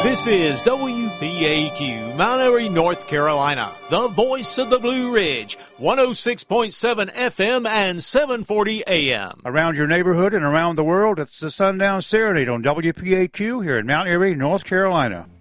This is WPAQ, Mount Airy, North Carolina, the voice of the Blue Ridge, 106.7 FM and 740 AM. Around your neighborhood and around the world, it's the Sundown Serenade on WPAQ here in Mount Airy, North Carolina.